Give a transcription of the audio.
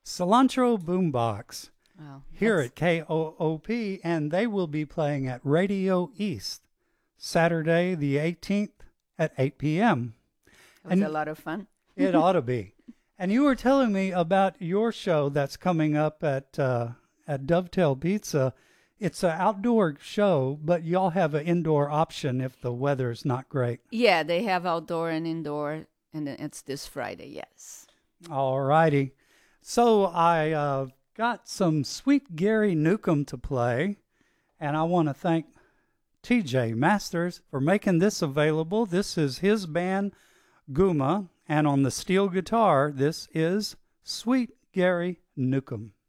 Cilantro Boombox Wow. here at KOOP, and they will be playing at Radio East Saturday the 18th at 8 p.m. That was And a lot of fun. it ought to be. And you were telling me about your show that's coming up at Dovetail Pizza. It's an outdoor show, but y'all have an indoor option if the weather's not great. Yeah, they have outdoor and indoor, and then it's this Friday, yes. All righty. So I got some Sweet Gary Newcomb to play, and I want to thank TJ Masters for making this available. This is his band, Guma, and on the steel guitar, this is Sweet Gary Newcomb.